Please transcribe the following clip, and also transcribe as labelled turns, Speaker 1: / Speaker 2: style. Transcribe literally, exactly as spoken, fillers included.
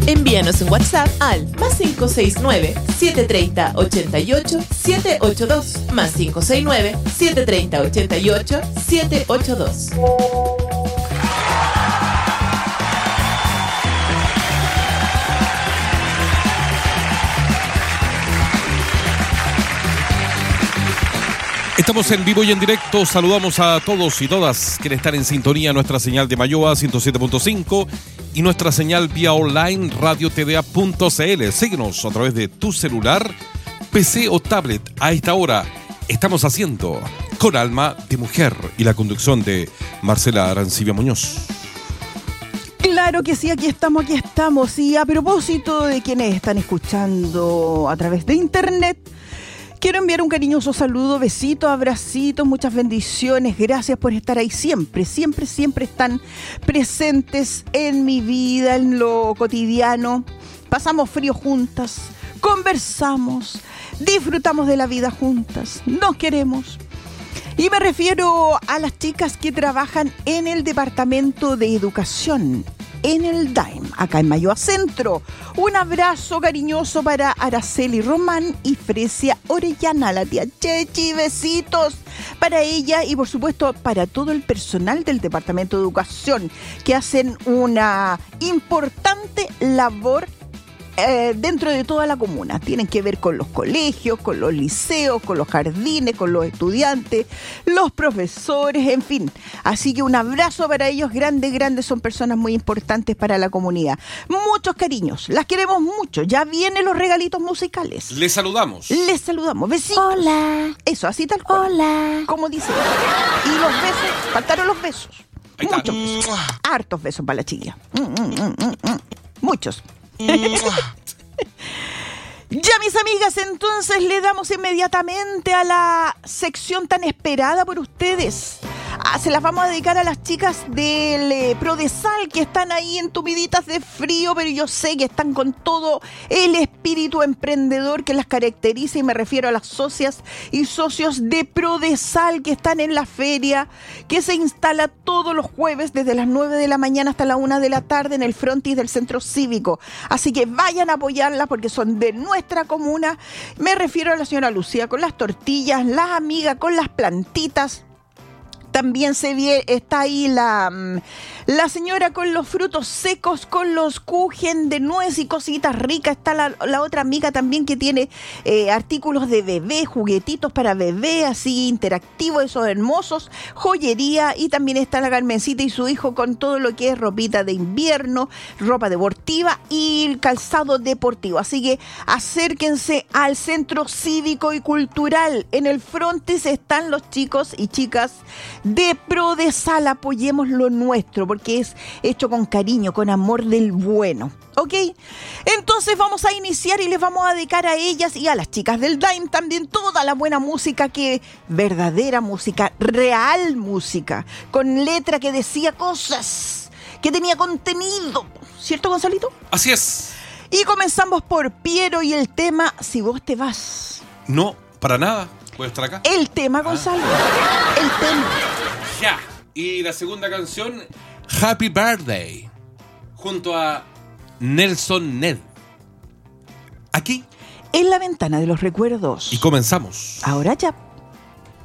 Speaker 1: Envíanos un WhatsApp al más cinco seis nueve, siete tres cero, ocho ocho, siete ocho dos, más cinco seis nueve, siete tres cero, ocho ocho, siete ocho dos.
Speaker 2: Estamos en vivo y en directo. Saludamos a todos y todas quienes están en sintonía. Nuestra señal de Mayoa ciento siete punto cinco y nuestra señal vía online radio t v a punto c l. Síguenos a través de tu celular, P C o tablet. A esta hora estamos haciendo Con Alma de Mujer y la conducción de Marcela Arancibia Muñoz.
Speaker 3: Claro que sí, aquí estamos, aquí estamos. Y a propósito de quienes están escuchando a través de internet, quiero enviar un cariñoso saludo, besitos, abracitos, muchas bendiciones. Gracias por estar ahí siempre, siempre, siempre están presentes en mi vida, en lo cotidiano. Pasamos frío juntas, conversamos, disfrutamos de la vida juntas, nos queremos. Y me refiero a las chicas que trabajan en el Departamento de Educación, en el D A I M, acá en Mayoa Centro. Un abrazo cariñoso para Araceli Román y Fresia Orellana, la tía Chechi, besitos para ella y por supuesto para todo el personal del Departamento de Educación que hacen una importante labor Eh, dentro de toda la comuna. Tienen que ver con los colegios, con los liceos, con los jardines, con los estudiantes, los profesores, en fin. Así que un abrazo para ellos, grande, grande, son personas muy importantes para la comunidad. Muchos cariños, las queremos mucho. Ya vienen los regalitos musicales.
Speaker 2: Les saludamos.
Speaker 3: Les saludamos. Besitos.
Speaker 4: Hola.
Speaker 3: Eso, así tal cual.
Speaker 4: Hola.
Speaker 3: Como dice. Y los besos, faltaron los besos.
Speaker 2: Ahí está.
Speaker 3: Muchos besos. Hartos besos para la chiquilla. Mm, mm, mm, mm, mm. Muchos. Ya, mis amigas, entonces le damos inmediatamente a la sección tan esperada por ustedes. Ah, se las vamos a dedicar a las chicas del eh, Prodesal que están ahí entumiditas de frío, pero yo sé que están con todo el espíritu emprendedor que las caracteriza, y me refiero a las socias y socios de Prodesal que están en la feria que se instala todos los jueves desde las nueve de la mañana hasta la una de la tarde en el frontis del Centro Cívico. Así que vayan a apoyarlas porque son de nuestra comuna. Me refiero a la señora Lucía con las tortillas, las amigas con las plantitas. También se ve, está ahí la, la señora con los frutos secos, con los kuchen de nuez y cositas ricas. Está la, la otra amiga también que tiene eh, artículos de bebé, juguetitos para bebé, así interactivos, esos hermosos, joyería. Y también está la Carmencita y su hijo con todo lo que es ropita de invierno, ropa deportiva y calzado deportivo. Así que acérquense al Centro Cívico y Cultural. En el frontis están los chicos y chicas de Prodesal. Apoyemos lo nuestro porque es hecho con cariño, con amor del bueno, ¿ok? Entonces vamos a iniciar y les vamos a dedicar a ellas y a las chicas del D A I M también toda la buena música, que verdadera música, real música, con letra que decía cosas, que tenía contenido, ¿cierto, Gonzalito?
Speaker 2: Así es.
Speaker 3: Y comenzamos por Piero y el tema Si vos te vas.
Speaker 2: No, para nada. ¿Puedo estar acá?
Speaker 3: El tema, Gonzalo. Ah. El tema.
Speaker 2: Ya. Y la segunda canción, Happy Birthday, junto a Nelson Ned. Aquí.
Speaker 3: En la ventana de los recuerdos.
Speaker 2: Y comenzamos.
Speaker 3: Ahora ya.